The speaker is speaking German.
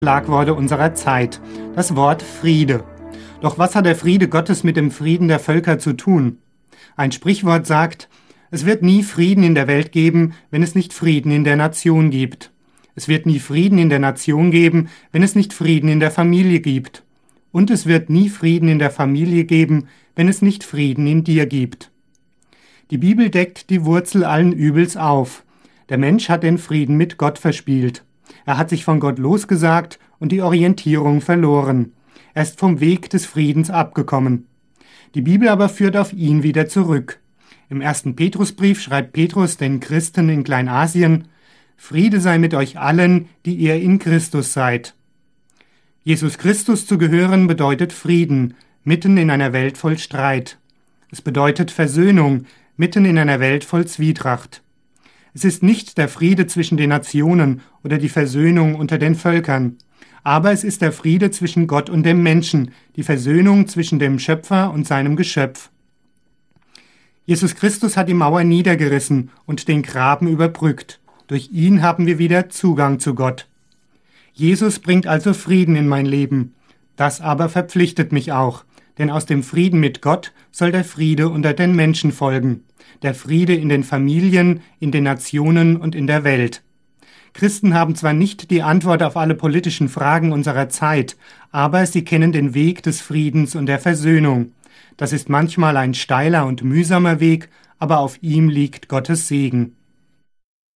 Schlagworte unserer Zeit, das Wort Friede. Doch was hat der Friede Gottes mit dem Frieden der Völker zu tun? Ein Sprichwort sagt, es wird nie Frieden in der Welt geben, wenn es nicht Frieden in der Nation gibt. Es wird nie Frieden in der Nation geben, wenn es nicht Frieden in der Familie gibt. Und es wird nie Frieden in der Familie geben, wenn es nicht Frieden in dir gibt. Die Bibel deckt die Wurzel allen Übels auf. Der Mensch hat den Frieden mit Gott verspielt. Er hat sich von Gott losgesagt und die Orientierung verloren. Er ist vom Weg des Friedens abgekommen. Die Bibel aber führt auf ihn wieder zurück. Im 1. Petrusbrief schreibt Petrus den Christen in Kleinasien: Friede sei mit euch allen, die ihr in Christus seid. Jesus Christus zu gehören bedeutet Frieden, mitten in einer Welt voll Streit. Es bedeutet Versöhnung, mitten in einer Welt voll Zwietracht. Es ist nicht der Friede zwischen den Nationen oder die Versöhnung unter den Völkern, aber es ist der Friede zwischen Gott und dem Menschen, die Versöhnung zwischen dem Schöpfer und seinem Geschöpf. Jesus Christus hat die Mauer niedergerissen und den Graben überbrückt. Durch ihn haben wir wieder Zugang zu Gott. Jesus bringt also Frieden in mein Leben. Das aber verpflichtet mich auch, denn aus dem Frieden mit Gott soll der Friede unter den Menschen folgen. Der Friede in den Familien, in den Nationen und in der Welt. Christen haben zwar nicht die Antwort auf alle politischen Fragen unserer Zeit, aber sie kennen den Weg des Friedens und der Versöhnung. Das ist manchmal ein steiler und mühsamer Weg, aber auf ihm liegt Gottes Segen.